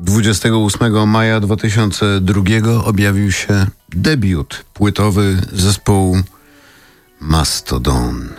28 maja 2002 objawił się debiut płytowy zespołu Mastodon.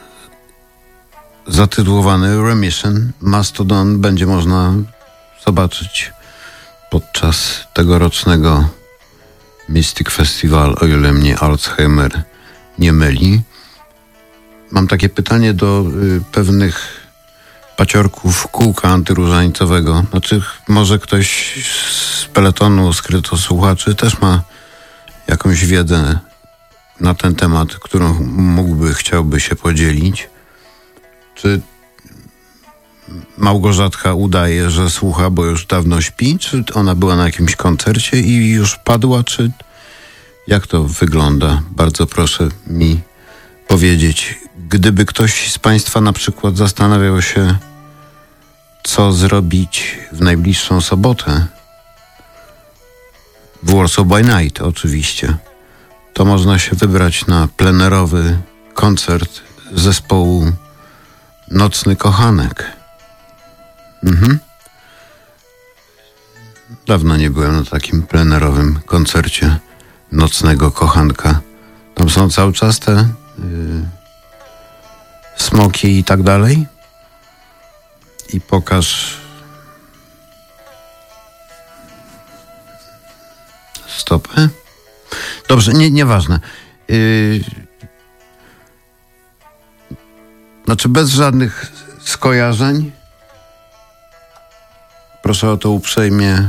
Zatytułowany Remission. Mastodon będzie można zobaczyć podczas tegorocznego Mystic Festival, o ile mnie Alzheimer nie myli. Mam takie pytanie do pewnych paciorków kółka antyróżańcowego. Znaczy, może ktoś z peletonu skrytosłuchaczy też ma jakąś wiedzę na ten temat, którą chciałby się podzielić. Czy Małgorzatka udaje, że słucha, bo już dawno śpi? Czy ona była na jakimś koncercie i już padła? Czy jak to wygląda? Bardzo proszę mi powiedzieć. Gdyby ktoś z Państwa na przykład zastanawiał się, co zrobić w najbliższą sobotę, w Warsaw by Night oczywiście, to można się wybrać na plenerowy koncert zespołu Nocny Kochanek. Dawno nie byłem na takim plenerowym koncercie Nocnego Kochanka. Tam są cały czas te smoki i tak dalej. I pokaż stopę. Dobrze, nieważne. Znaczy bez żadnych skojarzeń. Proszę o to uprzejmie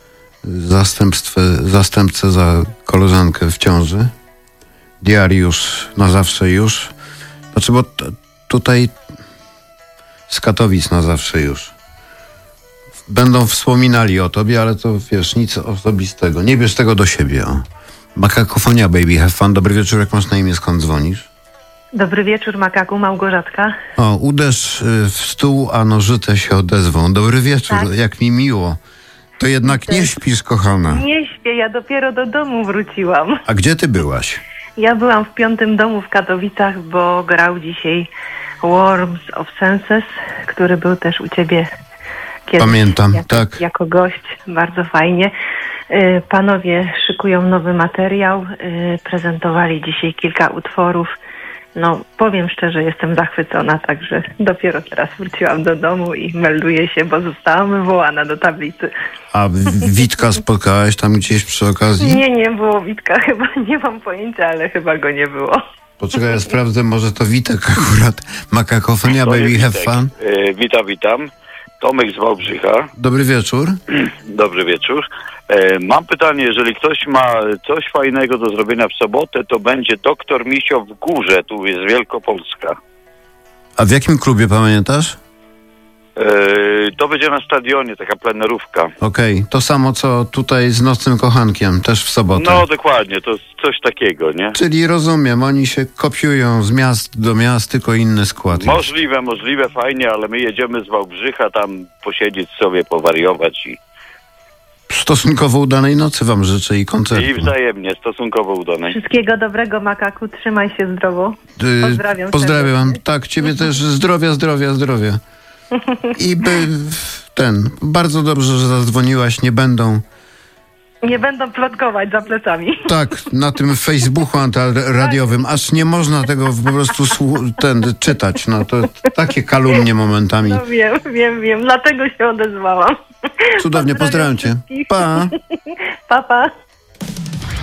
zastępcę za koleżankę w ciąży. Diariusz na zawsze już. Znaczy, bo tutaj z Katowic na zawsze już. Będą wspominali o tobie, ale to wiesz, nic osobistego. Nie bierz tego do siebie. O. Makakofonia, baby, have fun. Dobry wieczór, jak masz na imię, skąd dzwonisz? Dobry wieczór, Makaku, Małgorzatka. O, uderz w stół, a nożyce się odezwą. Dobry wieczór, tak. Jak mi miło. To jednak nie śpisz, kochana. Nie śpię, ja dopiero do domu wróciłam. A gdzie ty byłaś? Ja byłam w 5. domu w Katowicach, bo grał dzisiaj Worms of Senses, który był też u ciebie kiedyś. Pamiętam, tak. Jako gość, bardzo fajnie. Panowie szykują nowy materiał, prezentowali dzisiaj kilka utworów. No, powiem szczerze, jestem zachwycona, także dopiero teraz wróciłam do domu i melduję się, bo zostałam wywołana do tablicy. A Witka spotkałaś tam gdzieś przy okazji? Nie było Witka, chyba nie mam pojęcia, ale chyba go nie było. Poczekaj, ja sprawdzę, może to Witek akurat. Makakofonia, baby, have fun. Witam. Tomek z Wałbrzycha. Dobry wieczór. Dobry wieczór. Mam pytanie, jeżeli ktoś ma coś fajnego do zrobienia w sobotę, to będzie Doktor Misio w Górze, tu jest Wielkopolska. A w jakim klubie, pamiętasz? To będzie na stadionie, taka plenerówka. Okej, to samo co tutaj z Nocnym Kochankiem, też w sobotę. No dokładnie, to coś takiego, nie? Czyli rozumiem, oni się kopiują z miast do miast, tylko inny skład. Możliwe, fajnie, ale my jedziemy z Wałbrzycha tam posiedzieć sobie, powariować i... Stosunkowo udanej nocy wam życzę i koncertu. I wzajemnie, stosunkowo udanej. Wszystkiego dobrego, Makaku, trzymaj się zdrowo. Pozdrawiam. Tak, ciebie też zdrowia. I bardzo dobrze, że zadzwoniłaś, nie będą plotkować za plecami. Tak, na tym Facebooku antyradiowym, aż nie można tego po prostu czytać. No to takie kalumnie momentami. No wiem, dlatego się odezwałam. Cudownie, pozdrawiam cię. Pa. Pa.